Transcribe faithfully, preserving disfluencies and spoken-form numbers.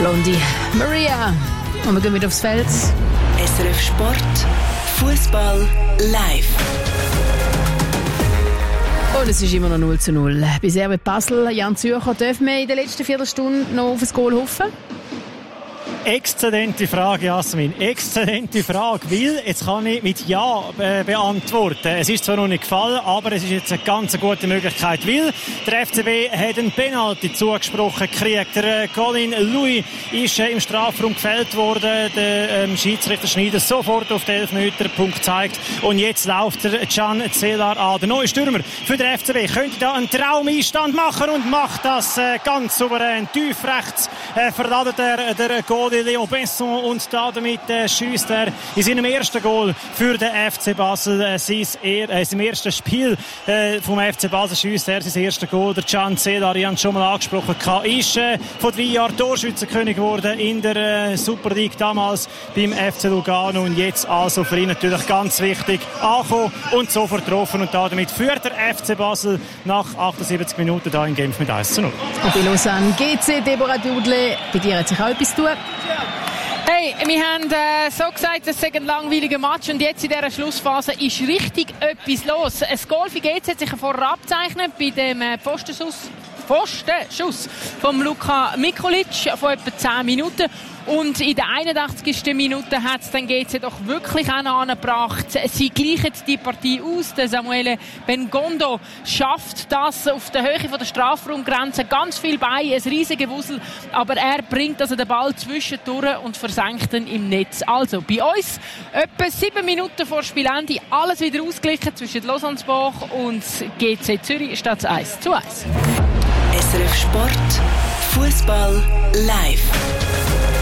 Blondie, Maria. Und wir gehen wieder aufs Feld. S R F Sport, Fußball live. Und es ist immer noch null zu null. Bei Servet Basel, Jan Zürcher, dürfen wir in der letzten Viertelstunde noch auf ein Goal hoffen? Exzellente Frage, Jasmin. Exzellente Frage, weil jetzt kann ich mit Ja äh, beantworten. Es ist zwar noch nicht gefallen, aber es ist jetzt eine ganz gute Möglichkeit, weil der F C B hat einen Penalty zugesprochen gekriegt. Der äh, Colin Louis ist äh, im Strafraum gefällt worden. Der ähm, Schiedsrichter Schneider sofort auf den Elfmeterpunkt gezeigt. Und jetzt läuft der Can Celar an. Der neue Stürmer für den F C B könnte da einen Traumeinstand machen und macht das äh, ganz souverän. Tief rechts äh, verladet er der Goal Leon Besson und damit äh, schießt er in seinem ersten Goal für den F C Basel. Äh, sein, er, äh, im ersten Spiel äh, vom F C Basel schießt er sein erstes Goal. Der Can Celar, ich habe schon mal angesprochen, ist äh, vor drei Jahren Torschützenkönig geworden in der äh, Super League damals beim F C Lugano und jetzt also für ihn natürlich ganz wichtig angekommen und sofort getroffen und damit führt der F C Basel nach achtundsiebzig Minuten da in Genf mit eins zu null. Und bei Lausanne G C, Deborah Dudle, bei dir hat sich auch etwas zu tun. Hey, wir haben äh, so gesagt, es sei ein langweiliger Match und jetzt in dieser Schlussphase ist richtig etwas los. Ein Goal für G C hat sich vorher abzeichnet bei dem äh, Pfostenschuss, Pfostenschuss von Luka Mikulic von etwa zehn Minuten. Und in der einundachtzigsten Minute hat es dann G C doch wirklich auch noch angebracht. Sie gleichen die Partie aus. Der Samuele Bengondo schafft das auf der Höhe von der Strafraumgrenze. Ganz viel bei, ein riesiges Wussel. Aber er bringt also den Ball zwischendurch und versenkt ihn im Netz. Also bei uns etwa sieben Minuten vor Spielende alles wieder ausgeglichen zwischen Lausanne-Boch und G C Zürich statt eins zu eins. S R F Sport, Fußball live.